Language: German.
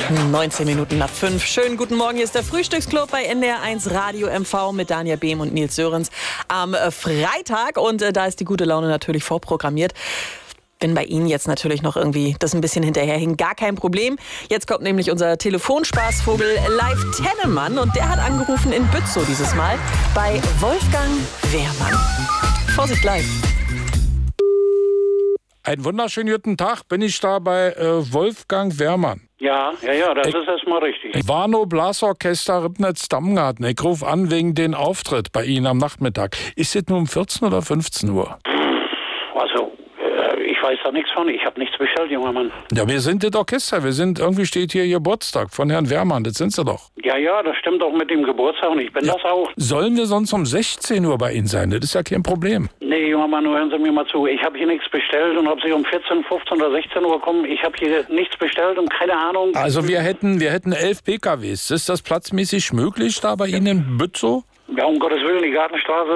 19 Minuten nach 5. Schönen guten Morgen, hier ist der Frühstücksclub bei NDR1 Radio MV mit Danja Behm und Nils Sörens am Freitag. Und da ist die gute Laune natürlich vorprogrammiert. Wenn bei Ihnen jetzt natürlich noch irgendwie das ein bisschen hinterherhing, gar kein Problem. Jetzt kommt nämlich unser Telefonspaßvogel Live Tennemann und der hat angerufen in Bützow dieses Mal bei Wolfgang Wehrmann. Vorsicht live. Einen wunderschönen guten Tag, bin ich da bei Wolfgang Wehrmann. Ja, das ist erstmal richtig. Warnow Blasorchester Ribnitz-Dammgarten. Ich rufe an wegen den Auftritt bei Ihnen am Nachmittag. Ist es nur um 14 oder 15 Uhr? Also, ich weiß da nichts von. Ich habe nichts bestellt, junger Mann. Ja, wir sind das Orchester. Irgendwie steht hier Geburtstag von Herrn Wehrmann. Das sind Sie doch. Ja, das stimmt auch mit dem Geburtstag und ich bin das auch. Sollen wir sonst um 16 Uhr bei Ihnen sein? Das ist ja kein Problem. Nee, junger Mann, hören Sie mir mal zu. Ich habe hier nichts bestellt und ob Sie um 14, 15 oder 16 Uhr kommen, ich habe hier nichts bestellt und keine Ahnung. Also wir hätten 11 PKWs. Ist das platzmäßig möglich da bei Ihnen in Bützow? Ja, um Gottes Willen, die Gartenstraße